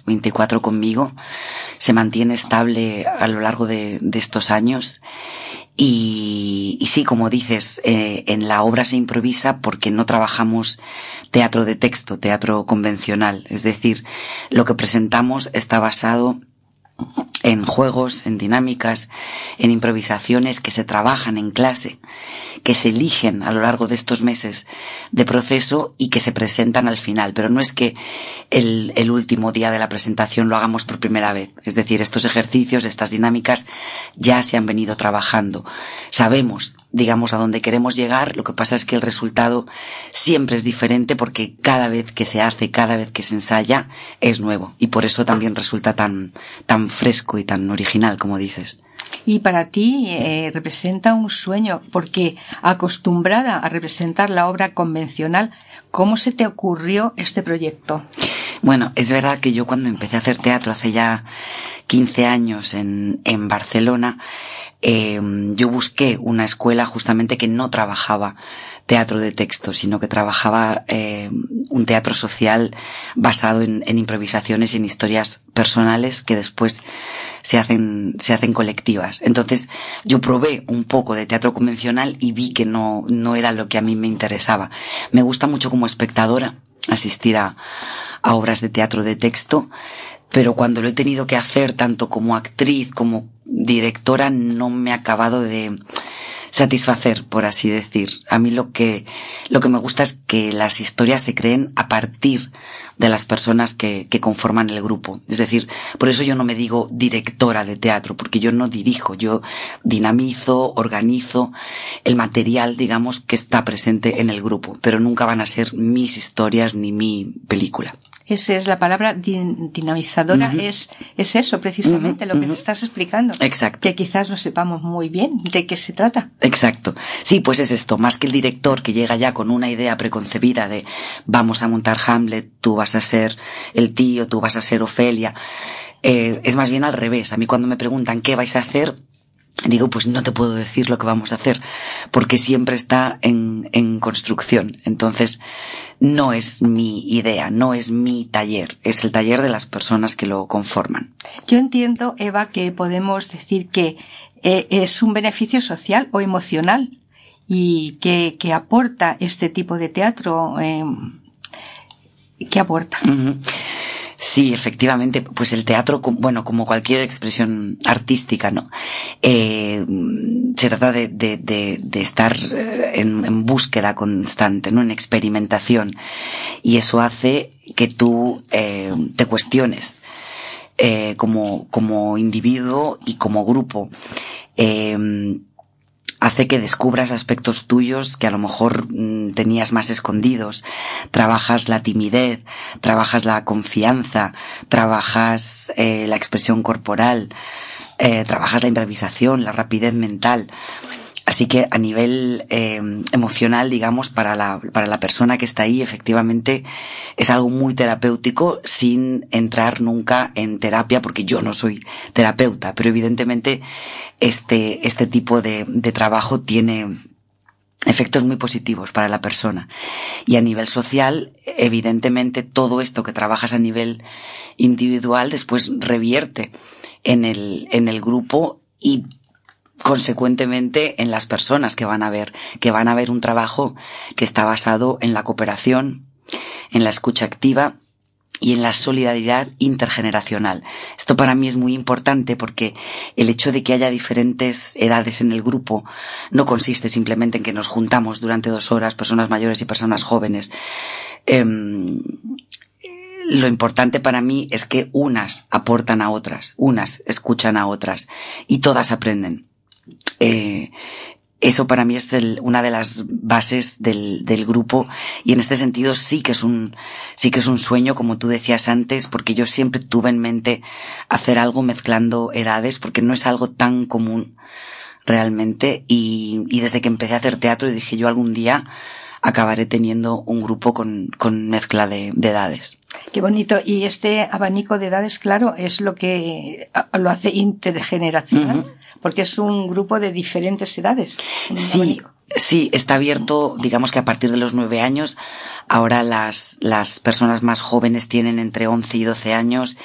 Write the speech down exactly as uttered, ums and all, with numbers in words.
veinticuatro conmigo, se mantiene estable a lo largo de, de estos años. Y, y sí, como dices, eh, en la obra se improvisa porque no trabajamos teatro de texto, teatro convencional. Es decir, lo que presentamos está basado en juegos, en dinámicas, en improvisaciones que se trabajan en clase, que se eligen a lo largo de estos meses de proceso y que se presentan al final. Pero no es que el, el último día de la presentación lo hagamos por primera vez. Es decir, estos ejercicios, estas dinámicas ya se han venido trabajando. Sabemos, digamos, a dónde queremos llegar. Lo que pasa es que el resultado siempre es diferente porque cada vez que se hace, cada vez que se ensaya, es nuevo. Y por eso también resulta tan, tan fresco y tan original, como dices. Y para ti eh, representa un sueño, porque acostumbrada a representar la obra convencional, ¿cómo se te ocurrió este proyecto? Bueno, es verdad que yo cuando empecé a hacer teatro hace ya quince años en, en Barcelona, eh, yo busqué una escuela justamente que no trabajaba teatro de texto, sino que trabajaba eh, un teatro social basado en, en improvisaciones y en historias personales que después se hacen, se hacen colectivas. Entonces, yo probé un poco de teatro convencional y vi que no, no era lo que a mí me interesaba. Me gusta mucho como espectadora asistir a, a obras de teatro de texto, pero cuando lo he tenido que hacer tanto como actriz como directora no me ha acabado de satisfacer, por así decir. A mí lo que, lo que me gusta es que las historias se creen a partir de las personas que, que conforman el grupo. Es decir, por eso yo no me digo directora de teatro, porque yo no dirijo, yo dinamizo, organizo el material, digamos, que está presente en el grupo, pero nunca van a ser mis historias ni mi película. Esa es la palabra din- dinamizadora, uh-huh. es, es eso precisamente uh-huh, lo que uh-huh. te estás explicando. Exacto. Que quizás no sepamos muy bien de qué se trata. Exacto. Sí, pues es esto, más que el director que llega ya con una idea preconcebida de vamos a montar Hamlet, tú vas a ser el tío, tú vas a ser Ofelia, eh, es más bien al revés. A mí cuando me preguntan qué vais a hacer, digo, pues no te puedo decir lo que vamos a hacer, porque siempre está en, en construcción. Entonces, no es mi idea, no es mi taller, es el taller de las personas que lo conforman. Yo entiendo, Eva, que podemos decir que eh, es un beneficio social o emocional y que, que aporta este tipo de teatro. Eh, ¿Qué aporta? Uh-huh. Sí, efectivamente, pues el teatro, bueno, como cualquier expresión artística, ¿no? Eh, se trata de, de, de, de estar en, en búsqueda constante, ¿no? En experimentación. Y eso hace que tú eh, te cuestiones eh, como, como individuo y como grupo. Eh, hace que descubras aspectos tuyos que a lo mejor mmm, tenías más escondidos. Trabajas la timidez, trabajas la confianza, trabajas eh, la expresión corporal, eh, trabajas la improvisación, la rapidez mental. Así que a nivel eh, emocional, digamos, para la, para la persona que está ahí, efectivamente es algo muy terapéutico sin entrar nunca en terapia, porque yo no soy terapeuta, pero evidentemente este, este tipo de, de trabajo tiene efectos muy positivos para la persona. Y a nivel social, evidentemente todo esto que trabajas a nivel individual después revierte en el, en el grupo y consecuentemente en las personas que van a ver, que van a ver un trabajo que está basado en la cooperación, en la escucha activa y en la solidaridad intergeneracional. Esto para mí es muy importante porque el hecho de que haya diferentes edades en el grupo no consiste simplemente en que nos juntamos durante dos horas, personas mayores y personas jóvenes. Eh, Lo importante para mí es que unas aportan a otras, unas escuchan a otras y todas aprenden. Eh, eso para mí es el, una de las bases del, del grupo y en este sentido sí que es un, sí que es un sueño, como tú decías antes, porque yo siempre tuve en mente hacer algo mezclando edades porque no es algo tan común realmente y, y desde que empecé a hacer teatro dije yo algún día acabaré teniendo un grupo con, con mezcla de, de edades. Qué bonito. Y este abanico de edades, claro, es lo que lo hace intergeneracional, uh-huh. porque es un grupo de diferentes edades. Sí, abanico. Sí, está abierto, digamos que a partir de los nueve años. Ahora las, las personas más jóvenes tienen entre once y doce años